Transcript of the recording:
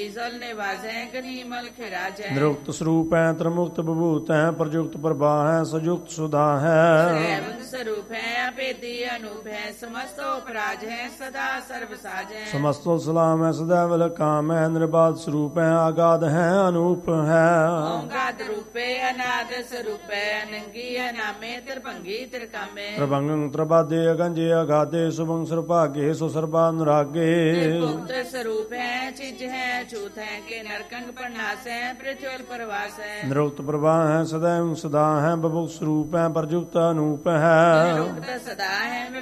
जल निवासै गनीमल खिराजै। निरुक्त स्वरूप है, त्रिमुक्त विभूत है, प्रयुक्त प्रभा है, सयुक्त सुधा है। त्रैवंग स्वरूप है, अभेदी अनूप है, समस्त अपराज है, सदा सर्व साज है। समस्त सलाम है, सदैव काम है, निर्बाध स्वरूप है, आगाध है, अनूप है। ओंगाद रूपे अनाद स्वरूप है, अनंगी अनामे त्रिभंगी त्रिकामे। त्रिभंगं त्रिबाधे अगंजे अगाधे, शुभं सर्वभागे सुसर्वानुरागे। मुक्त स्वरूप है, चिज है, छूत है, के नरकंग प्रनाश है, पृथ्वी प्रवास है। निरुक्त प्रभा है, सदैव सदा है, बभुक्त स्वरूप है, प्रयुक्त अनूप है। निरुक्त सदा है,